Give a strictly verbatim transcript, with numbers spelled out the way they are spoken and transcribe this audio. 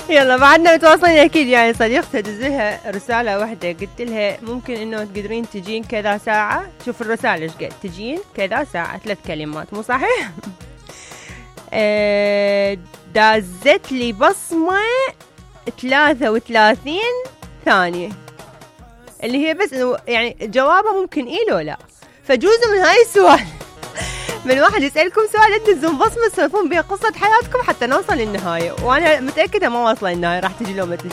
يلا بعدنا متواصلين اكيد. يعني صديقتي تدزلها رساله واحده، قلت لها ممكن انه تقدرين تجين كذا ساعه. شوف الرساله ايش قد تجين كذا ساعه، ثلاث كلمات مو صحيح. أه دازت لي بصمه ثلاثة وثلاثين ثانيه، اللي هي بس انه يعني جوابه ممكن ايه لو لا. فجوزوا من هاي السؤال من واحد يسألكم سؤال تدزون بصمة تسولفون بها قصة حياتكم حتى نوصل للنهاية، وأنا متأكدة ما واصلة للنهاية، راح تجي لو ما تجي.